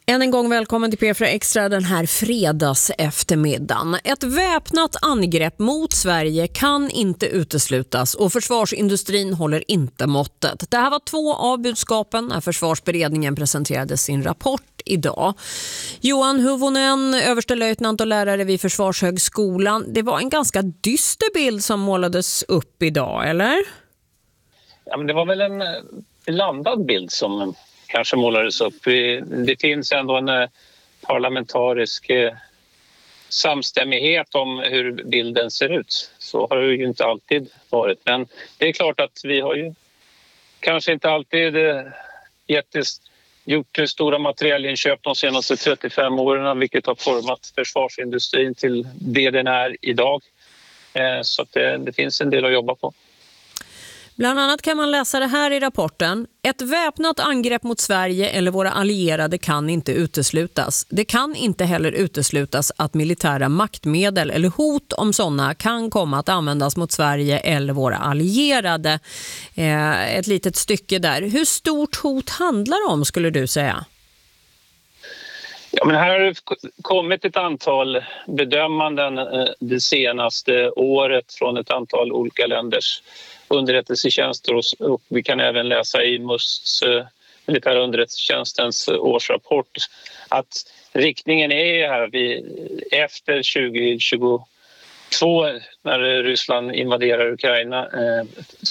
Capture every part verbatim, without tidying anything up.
Än en gång välkommen till P fyra Extra den här fredags eftermiddagen. Ett väpnat angrepp mot Sverige kan inte uteslutas och försvarsindustrin håller inte måttet. Det här var två av budskapen när försvarsberedningen presenterade sin rapport idag. Johan Huvonen, överstelöjtnant och lärare vid Försvarshögskolan. Det var en ganska dyster bild som målades upp idag, eller? Ja, men det var väl en landad bild som kanske målades upp. Det finns ändå en parlamentarisk samstämmighet om hur bilden ser ut. Så har det ju inte alltid varit. Men det är klart att vi har ju kanske inte alltid jättes, gjort stora materialinköp de senaste trettiofem åren, vilket har format försvarsindustrin till det den är idag. Så att det, det finns en del att jobba på. Bland annat kan man läsa det här i rapporten. Ett väpnat angrepp mot Sverige eller våra allierade kan inte uteslutas. Det kan inte heller uteslutas att militära maktmedel eller hot om sådana kan komma att användas mot Sverige eller våra allierade. Eh, ett litet stycke där. Hur stort hot handlar det om, skulle du säga? Ja, men här har det kommit ett antal bedömanden det senaste året från ett antal olika länders underrättelsetjänster, och vi kan även läsa i M U Sts, militära underrättelsetjänstens årsrapport, att riktningen är här vid, efter tjugo tjugotvå när Ryssland invaderar Ukraina. Eh,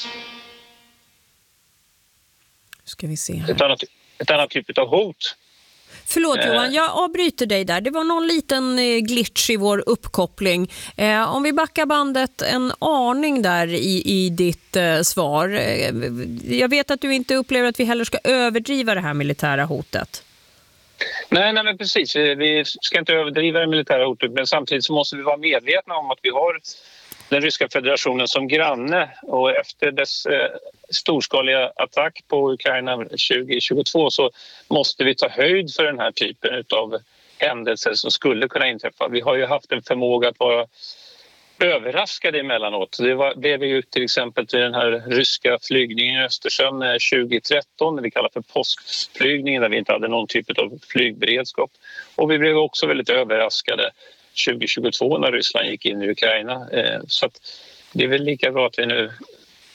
Ska vi se här. Ett annat, ett annat typ av hot. Förlåt Johan, jag avbryter dig där. Det var någon liten glitch i vår uppkoppling. Eh, om vi backar bandet en aning där i, i ditt eh, svar. Eh, jag vet att du inte upplever att vi heller ska överdriva det här militära hotet. Nej, nej men precis. Vi ska inte överdriva det militära hotet, men samtidigt så måste vi vara medvetna om att vi har den ryska federationen som granne, och efter dess eh, storskaliga attack på Ukraina tjugo tjugotvå så måste vi ta höjd för den här typen av händelser som skulle kunna inträffa. Vi har ju haft en förmåga att vara överraskade emellanåt. Det var, blev vi ju till exempel till den här ryska flygningen i Östersjön tjugo tretton, det vi kallar för påskflygningen, där vi inte hade någon typ av flygberedskap. Och vi blev också väldigt överraskade tjugo tjugotvå när Ryssland gick in i Ukraina. Så att det är väl lika bra att vi nu